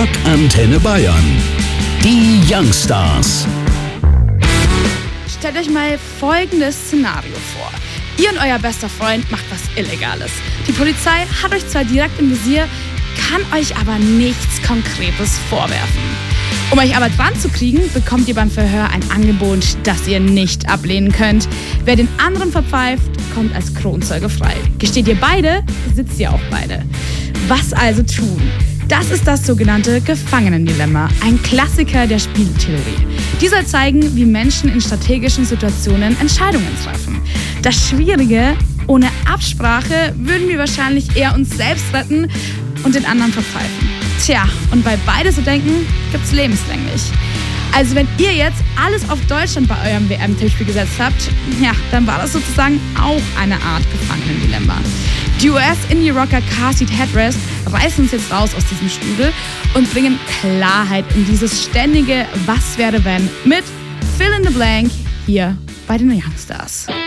Rock Antenne Bayern. Die Youngstars. Stellt euch mal folgendes Szenario vor. Ihr und euer bester Freund macht was Illegales. Die Polizei hat euch zwar direkt im Visier, kann euch aber nichts Konkretes vorwerfen. Um euch aber dran zu kriegen, bekommt ihr beim Verhör ein Angebot, das ihr nicht ablehnen könnt. Wer den anderen verpfeift, kommt als Kronzeuge frei. Gesteht ihr beide, sitzt ihr auch beide. Was also tun? Das ist das sogenannte Gefangenendilemma, ein Klassiker der Spieltheorie. Die soll zeigen, wie Menschen in strategischen Situationen Entscheidungen treffen. Das Schwierige, ohne Absprache würden wir wahrscheinlich eher uns selbst retten und den anderen verpfeifen. Tja, und weil beide so denken, gibt's lebenslänglich. Also wenn ihr jetzt alles auf Deutschland bei eurem WM-Tippspiel gesetzt habt, ja, dann war das sozusagen auch eine Art Gefangenendilemma. Die US-Indie-Rocker Car Seat Headrest reißen uns jetzt raus aus diesem Strudel und bringen Klarheit in dieses ständige Was wäre wenn mit Fill in the Blank hier bei den Youngstars.